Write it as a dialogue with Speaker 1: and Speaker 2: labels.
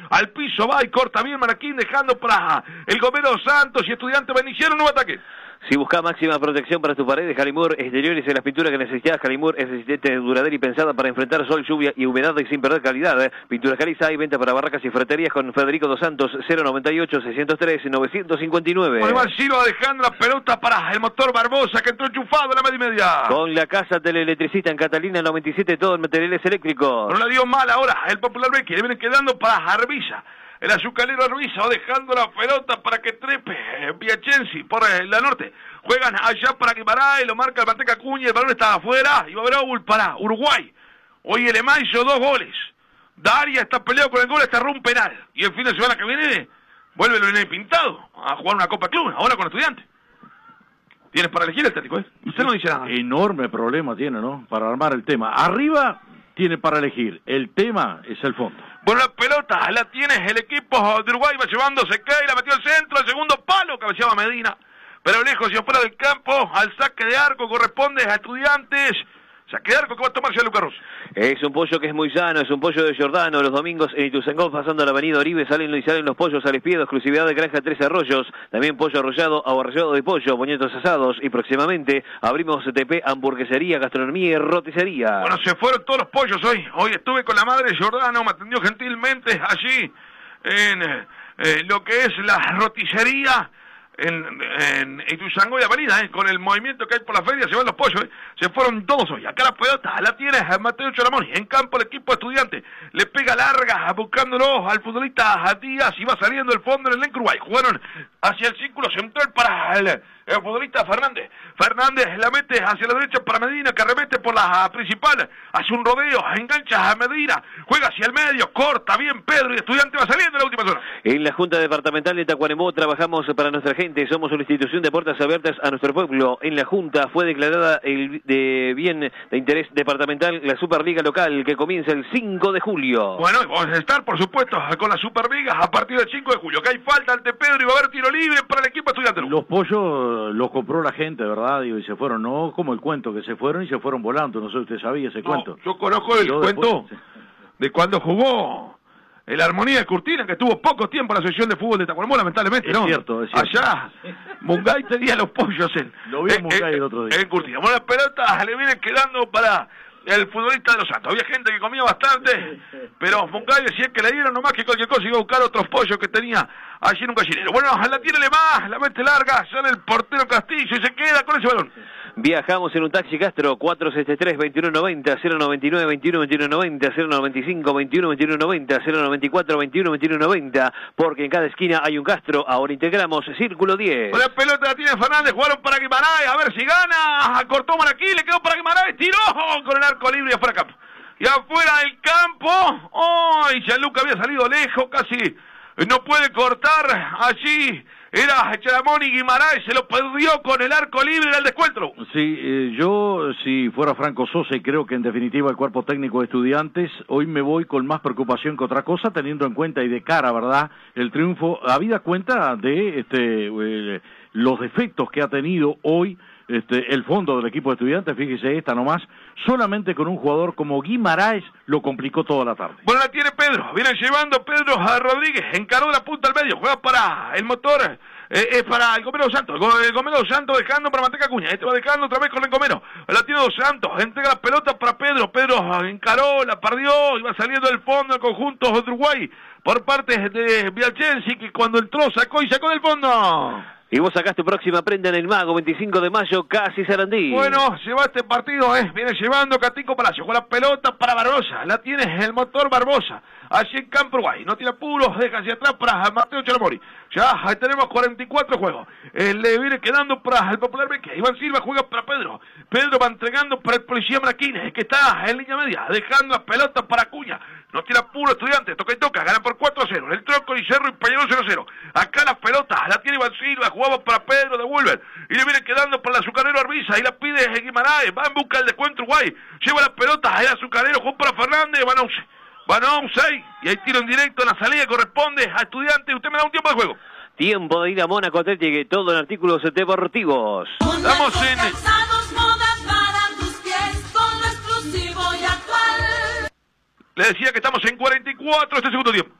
Speaker 1: al piso va y corta bien Maraquín, dejando para el Gomero Santos y Estudiantes. Iniciaron un nuevo ataque.
Speaker 2: Si buscas máxima protección para tus paredes, Calimur Exteriores es las pinturas que necesitas. Calimur es resistente, duradera y pensada para enfrentar sol, lluvia y humedad y sin perder calidad. Pinturas Caliza y venta para barracas y ferreterías con Federico Dos Santos, 098-603-959.
Speaker 1: Bueno, Silva dejando la pelota para el motor Barbosa, que entró enchufado a la media y media.
Speaker 2: Con la casa teleelectricista en Catalina 97, todo en materiales eléctricos.
Speaker 1: No la dio mal ahora el Popular Becky, le viene quedando para Arvilla. El azucarero Arbiza va dejando la pelota para que trepe Piacenzi por la norte. Juegan allá para Guimarães, lo marca el Manteca Acuña, el balón está afuera y va a haber Oul para Uruguay. Hoy el Emma hizo 2 goles. Daria está peleado con el gol, está un penal. Y el fin de semana que viene vuelve el Nene Pintado a jugar una Copa Club, ahora con Estudiantes. ¿Tienes para elegir el táctico? Usted no dice nada.
Speaker 3: Enorme problema tiene, ¿no? Para armar el tema. Arriba tiene para elegir. El tema es el fondo.
Speaker 1: Bueno, la pelota la tiene el equipo de Uruguay, va llevando, se cae, la metió al centro, el segundo palo, cabeceaba Medina, pero lejos y afuera del campo, al saque de arco corresponde a Estudiantes. Saque de arco que va a tomarse a Lucas Ross.
Speaker 2: Es un pollo que es muy sano, es un pollo de Giordano. Los domingos en Ituzaingó, pasando la avenida Oribe, salen los pollos al espiedo, exclusividad de Granja Tres Arroyos. También pollo arrollado o arrollado de pollo, boñetos asados. Y próximamente abrimos TP, hamburguesería, gastronomía y roticería.
Speaker 1: Bueno, se fueron todos los pollos hoy. Hoy estuve con la madre de Giordano, me atendió gentilmente allí en lo que es la roticería. En Ituzaingó y Avenida, con el movimiento que hay por la feria, se van los pollos, se fueron todos hoy. Acá la pelota la tiene Mateo Choramoni, en campo el equipo Estudiante, le pega larga, buscándolo al futbolista Díaz y va saliendo el fondo en el Uruguay. Jugaron hacia el círculo central para el futbolista Fernández. Fernández la mete hacia la derecha para Medina, que remete por la principal, hace un rodeo, engancha a Medina, juega hacia el medio, corta bien Pedro y Estudiante va saliendo en la última zona.
Speaker 2: En la Junta Departamental de Tacuarembó trabajamos para nuestra gente, somos una institución de puertas abiertas a nuestro pueblo. En la Junta fue declarada de bien de interés departamental la Superliga local, que comienza el 5 de julio.
Speaker 1: Bueno, vamos a estar, por supuesto, con la Superliga a partir del 5 de julio, que hay falta ante Pedro y va a haber tiro libre para el equipo Estudiante.
Speaker 3: Los pollos los compró la gente, ¿verdad? Digo, y se fueron, no como el cuento que se fueron y se fueron volando. No sé, ¿usted sabía ese cuento?
Speaker 1: Yo conozco el cuento de cuando jugó el Armonía de Curtina, que tuvo poco tiempo en la sección de fútbol de Tacuarembó, lamentablemente, ¿no?
Speaker 3: Es cierto.
Speaker 1: Allá, Mungay tenía los pollos
Speaker 3: Lo vi en Mungay el otro día.
Speaker 1: En Curtina. Bueno, la pelota le viene quedando para el futbolista de los Santos. Había gente que comía bastante, pero Mungay decía que le dieron nomás que cualquier cosa iba a buscar otros pollos que tenía allí en un gallinero. Bueno, la tiene más, la mete larga, sale el portero Castillo y se queda con ese balón.
Speaker 2: Viajamos en un taxi Castro, 473-2190, 099-21-2190, 095-21-2190, 094-21-2190, porque en cada esquina hay un Castro. Ahora integramos Círculo 10.
Speaker 1: La pelota la tiene Fernández, jugaron para Guimarães, a ver si gana, cortó Maraquí, le quedó para Guimarães, tiró con el arco libre y afuera campo. Y afuera del campo, Gianluca había salido lejos, casi no puede cortar allí. Era Charamón y Guimarães, se lo perdió con el arco libre en el descuento.
Speaker 3: Sí, yo si fuera Franco Sosa, y creo que en definitiva el cuerpo técnico de Estudiantes, hoy me voy con más preocupación que otra cosa, teniendo en cuenta y de cara, ¿verdad?, el triunfo, habida cuenta de los defectos que ha tenido hoy el fondo del equipo de Estudiantes. Fíjese esta nomás, solamente con un jugador como Guimarães lo complicó toda la tarde.
Speaker 1: Bueno, la tiene Pedro, viene llevando Pedro a Rodríguez, encaró la punta al medio, juega para el motor, es para el Gomero Santos, el Gomero Santos dejando para Manteca Acuña, va dejando otra vez con el Gomero, la tiene Dos Santos, entrega la pelota para Pedro, Pedro encaró, la perdió, y va saliendo del fondo el conjunto de Uruguay, por parte de Piacenzi, que cuando entró sacó del fondo.
Speaker 2: Y vos sacás tu próxima prenda en el Mago, 25 de mayo, casi Sarandí.
Speaker 1: Bueno, se va este partido, viene llevando Catico Palacio con la pelota para Barbosa, la tiene el motor Barbosa, allí en campo Uruguay, no tiene apuros, deja hacia atrás para Mateo Charamoni. Ya tenemos 44 juegos, le viene quedando para el Popular Beque, Iván Silva juega para Pedro, Pedro va entregando para el Policía Marquines, que está en línea media, dejando la pelota para Acuña. No tiene apuro Estudiante, toca y toca, gana por 4-0, el Tronco y Cerro y Peñarol 0-0. Acá la pelota, la tiene Iván Silva, jugaba para Pedro, devuelve, y le viene quedando para el azucarero Arbiza, y la pide Guimarães, va en busca del descuento Uruguay, lleva la pelota, el azucarero, juega para Fernández, van a 11, y hay tiro en directo, la salida corresponde a Estudiante. Usted me da un tiempo de juego.
Speaker 2: Tiempo de ir a Mónaco Athletic, todo en artículos deportivos.
Speaker 1: Estamos en... Le decía que estamos en 44 este segundo tiempo.